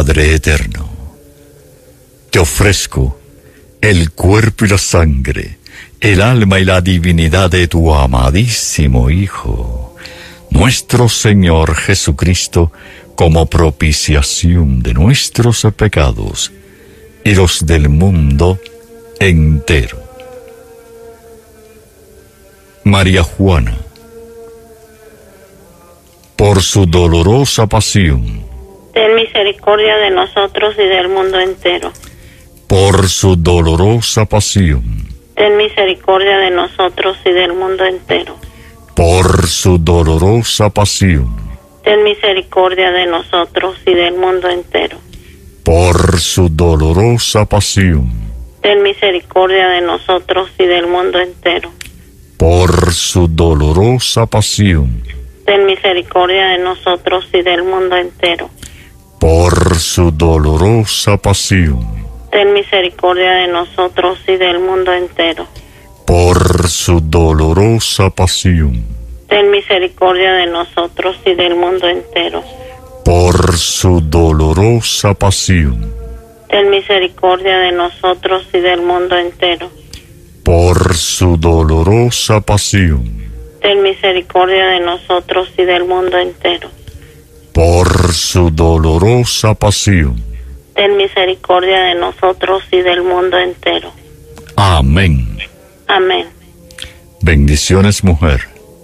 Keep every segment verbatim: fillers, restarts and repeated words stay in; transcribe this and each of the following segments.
Padre eterno, te ofrezco el cuerpo y la sangre, el alma y la divinidad de tu amadísimo Hijo, nuestro Señor Jesucristo, como propiciación de nuestros pecados y los del mundo entero. María Juana, por su dolorosa pasión, ten misericordia de nosotros y del mundo entero. Por su dolorosa pasión, ten misericordia de nosotros y del mundo entero. Por su dolorosa pasión, ten misericordia de nosotros y del mundo entero. Por su dolorosa pasión, ten misericordia de nosotros y del mundo entero. Por su dolorosa pasión, ten misericordia de nosotros y del mundo entero. Por su dolorosa pasión, ten misericordia de nosotros y del mundo entero. Por su dolorosa pasión, ten misericordia de nosotros y del mundo entero. Por su dolorosa pasión, ten misericordia de nosotros y del mundo entero. Por su dolorosa pasión, ten misericordia de nosotros y del mundo entero. Por su dolorosa pasión, ten misericordia de nosotros y del mundo entero. Amén. Amén. Bendiciones, mujer.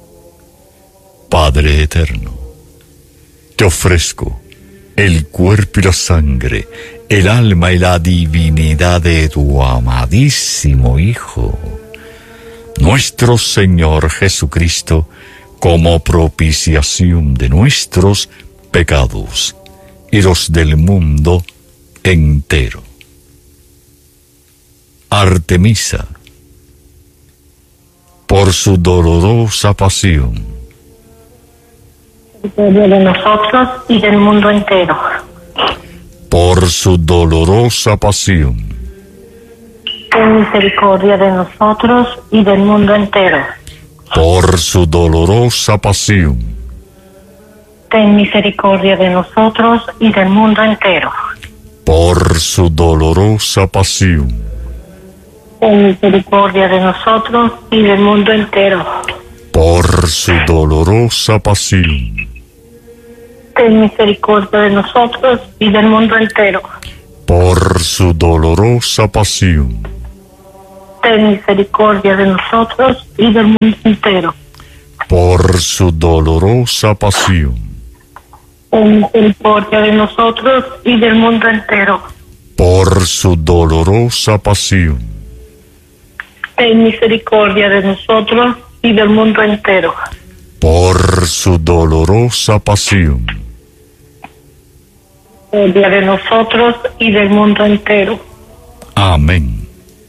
Padre eterno, te ofrezco el cuerpo y la sangre, el alma y la divinidad de tu amadísimo Hijo, nuestro Señor Jesucristo, como propiciación de nuestros pecados y los del mundo entero. Artemisa, por su dolorosa pasión, de nosotros y del mundo entero. Por su dolorosa pasión, ten misericordia de nosotros y del mundo entero. Por su dolorosa pasión, ten misericordia de nosotros y del mundo entero. Por su dolorosa pasión, ten misericordia de nosotros y del mundo entero. Por su dolorosa pasión, ten misericordia de nosotros y del mundo entero. Por su dolorosa pasión, ten misericordia de nosotros y del mundo entero. Por su dolorosa pasión, ten misericordia de nosotros y del mundo entero. Por su dolorosa pasión, ten misericordia de nosotros y del mundo entero. Por su dolorosa pasión, Misericordia de nosotros y del mundo entero. Amén.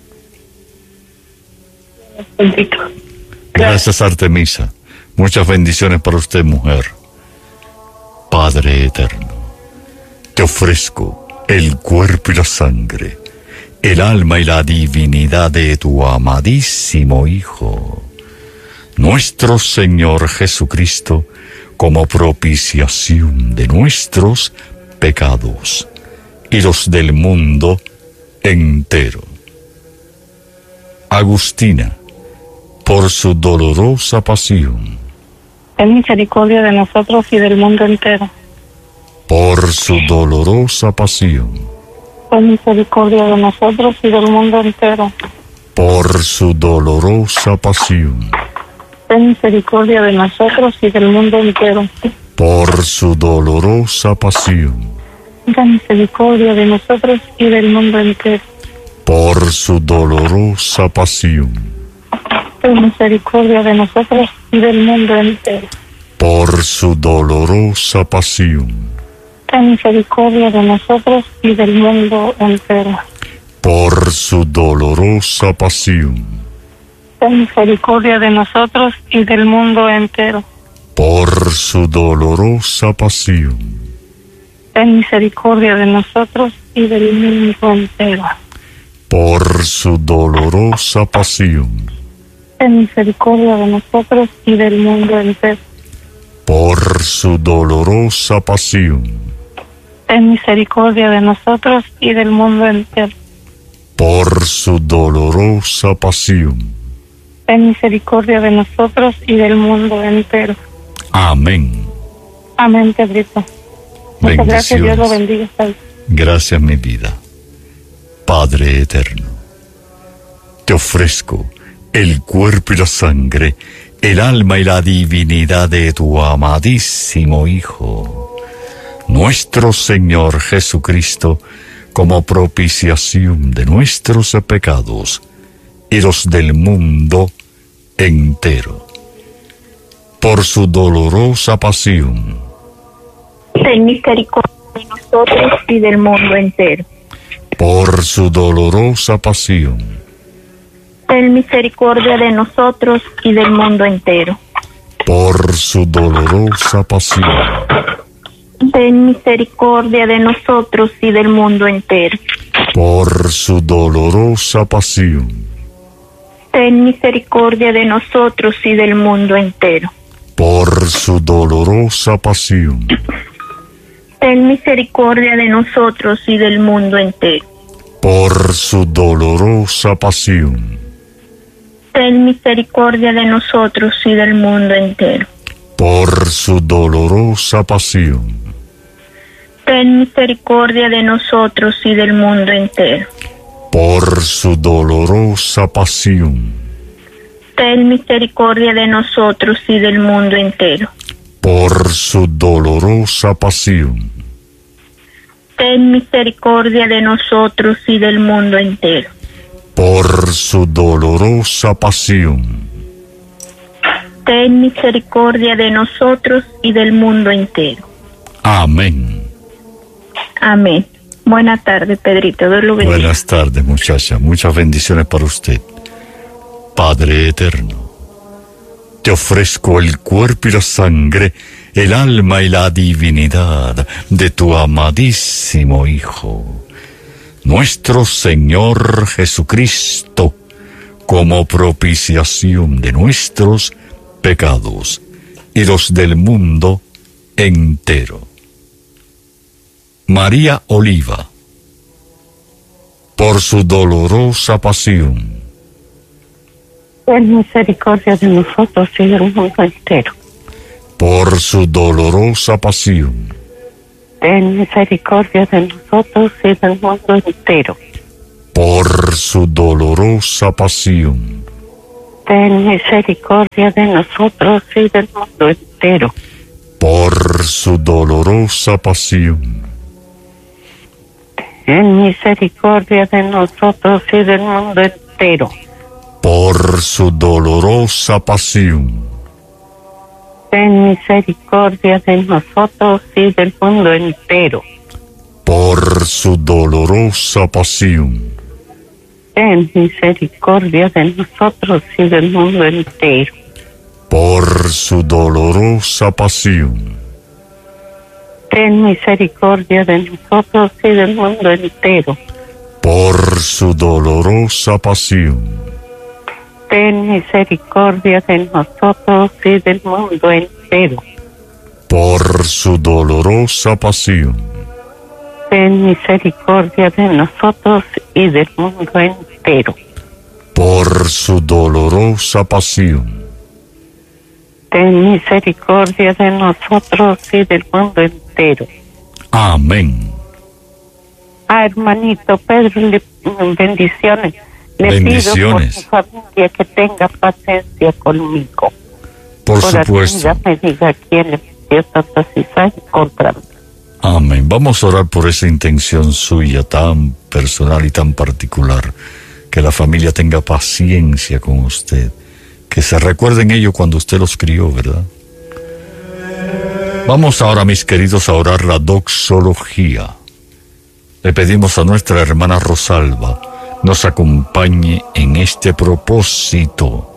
Bendito. Gracias, Artemisa. Muchas bendiciones para usted, mujer. Padre eterno, te ofrezco el cuerpo y la sangre, el alma y la divinidad de tu amadísimo Hijo, nuestro Señor Jesucristo, como propiciación de nuestros pecados y los del mundo entero. Agustina, por su dolorosa pasión, ten misericordia de nosotros y del mundo entero. por su dolorosa pasión, Ten misericordia de nosotros y del mundo entero. por su dolorosa pasión, Ten misericordia de nosotros y del mundo entero. por su dolorosa pasión, Ten misericordia de nosotros y del mundo entero. por su dolorosa pasión, Ten misericordia de nosotros y del mundo entero. por su dolorosa pasión, Ten misericordia de nosotros y del mundo entero. por su dolorosa pasión, Ten misericordia de nosotros y del mundo entero. por su dolorosa pasión, Ten misericordia de nosotros y del mundo entero. por su dolorosa pasión, Ten misericordia de nosotros y del mundo entero. por su dolorosa pasión, ten misericordia de nosotros y del mundo entero. Por su dolorosa pasión. Ten misericordia de nosotros y del mundo entero. Amén. Amén, Pedrito. Muchas gracias, Dios lo bendiga. Gracias, mi vida. Padre eterno, te ofrezco el cuerpo y la sangre, el alma y la divinidad de tu amadísimo Hijo, nuestro Señor Jesucristo, como propiciación de nuestros pecados y los del mundo entero. Por su dolorosa pasión, ten misericordia de nosotros y del mundo entero. Por su dolorosa pasión, ten misericordia de nosotros y del mundo entero. Por su dolorosa pasión, ten misericordia de nosotros y del mundo entero. Por su dolorosa pasión, ten misericordia de nosotros y del mundo entero. Por su dolorosa pasión, ten misericordia de nosotros y del mundo entero. Por su dolorosa pasión, ten misericordia de nosotros y del mundo entero. Por su dolorosa pasión, ten misericordia de nosotros y del mundo entero. Por su dolorosa pasión, ten misericordia de nosotros y del mundo entero. Por su dolorosa pasión, ten misericordia de nosotros y del mundo entero. Por su dolorosa pasión, ten misericordia de nosotros y del mundo entero. Amén. Amén. Buenas tardes, Pedrito. Dios lo bendiga. Buenas tardes, muchacha. Muchas bendiciones para usted. Padre eterno, te ofrezco el cuerpo y la sangre, el alma y la divinidad de tu amadísimo Hijo, nuestro Señor Jesucristo, como propiciación de nuestros pecados y los del mundo entero. María Oliva, por su dolorosa pasión, ten misericordia de nosotros y del mundo entero. por su dolorosa pasión, Ten misericordia de nosotros y del mundo entero. por su dolorosa pasión, Ten misericordia de nosotros y del mundo entero. por su dolorosa pasión, Ten misericordia de nosotros y del mundo entero. por su dolorosa pasión, Ten misericordia de nosotros y del mundo entero. por su dolorosa pasión, Ten misericordia de nosotros y del mundo entero. por su dolorosa pasión, Ten misericordia de nosotros y del mundo entero. por su dolorosa pasión, Ten misericordia de nosotros y del mundo entero. por su dolorosa pasión, Ten misericordia de nosotros y del mundo entero. por su dolorosa pasión, Ten misericordia de nosotros y del mundo entero. amén. Ah, hermanito Pedro, le, bendiciones. Le Bendiciones. pido por mi familia que tenga paciencia conmigo. Por Por supuesto. Ya me diga quién le pidió tanta cizaña contra mí. Amén. Vamos a orar por esa intención suya tan personal y tan particular. Que la familia tenga paciencia con usted. Que se recuerden ello cuando usted los crió, ¿verdad? Vamos ahora, mis queridos, a orar la doxología. Le pedimos a nuestra hermana Rosalba nos acompañe en este propósito.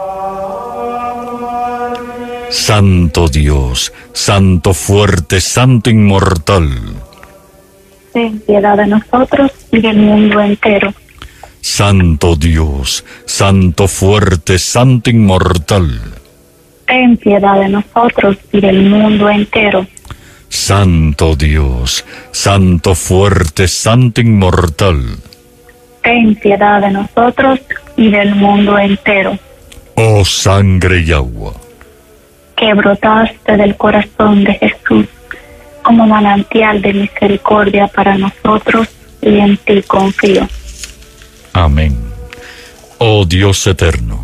Santo Dios, Santo fuerte, Santo inmortal, Ten piedad de nosotros y del mundo entero. Santo Dios, Santo fuerte, Santo inmortal, Ten piedad de nosotros y del mundo entero. Santo Dios, Santo fuerte, Santo inmortal, ten piedad de nosotros y del mundo entero. oh sangre y agua, Que brotaste del corazón de Jesús como manantial de misericordia para nosotros, y en ti confío. amén. Oh Dios eterno,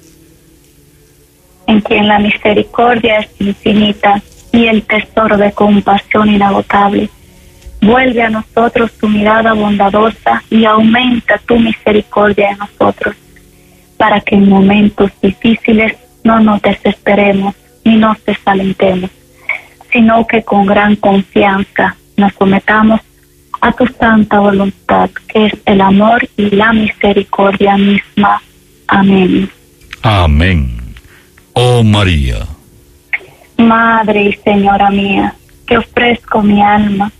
En quien la misericordia es infinita y el tesoro de compasión inagotable, vuelve a nosotros tu mirada bondadosa y aumenta tu misericordia en nosotros, para que en momentos difíciles no nos desesperemos ni nos desalentemos, sino que con gran confianza nos sometamos a tu santa voluntad, que es el amor y la misericordia misma. Amén. amén. Oh María, Madre y Señora mía, que ofrezco mi alma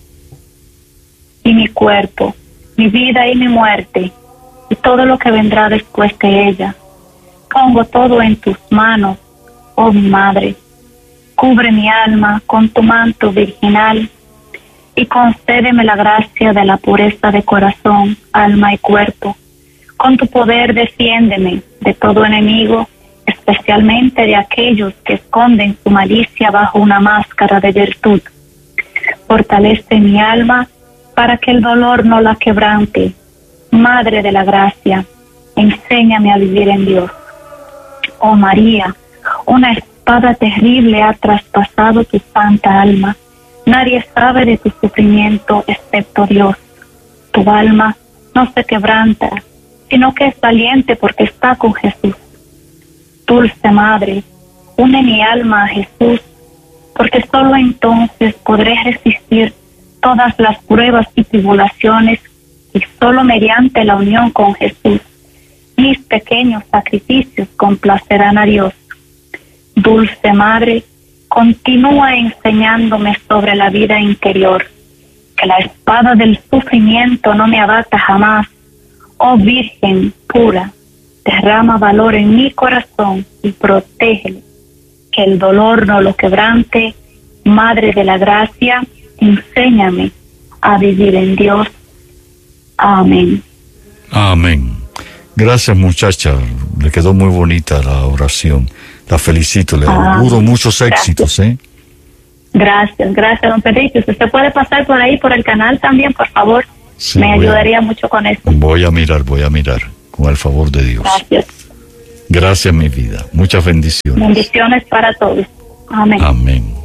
y mi cuerpo, mi vida y mi muerte, y todo lo que vendrá después de ella. Pongo todo en tus manos, oh mi Madre. Cubre mi alma con tu manto virginal y concédeme la gracia de la pureza de corazón, alma y cuerpo. Con tu poder defiéndeme de todo enemigo, especialmente de aquellos que esconden su malicia bajo una máscara de virtud. Fortalece mi alma para que el dolor no la quebrante. Madre de la gracia, enséñame a vivir en Dios. Oh María, una espada terrible ha traspasado tu santa alma. Nadie sabe de tu sufrimiento excepto Dios. Tu alma no se quebranta, sino que es valiente porque está con Jesús. Dulce Madre, une mi alma a Jesús, porque solo entonces podré resistir todas las pruebas y tribulaciones, y solo mediante la unión con Jesús mis pequeños sacrificios complacerán a Dios. Dulce Madre, continúa enseñándome sobre la vida interior, que la espada del sufrimiento no me abata jamás. Oh Virgen pura, derrama valor en mi corazón y protégele, que el dolor no lo quebrante. Madre de la gracia, enséñame a vivir en Dios. Amén. amén. Gracias, muchacha, le quedó muy bonita la oración. La felicito, le Ah, auguro muchos gracias. éxitos, ¿eh? Gracias, gracias, don Pedrito. Si usted puede pasar por ahí, por el canal también, por favor, Sí, me voy a- ayudaría mucho con eso. Voy a mirar, voy a mirar, con el favor de Dios. Gracias. Gracias, mi vida. Muchas bendiciones. Bendiciones para todos. Amén. Amén.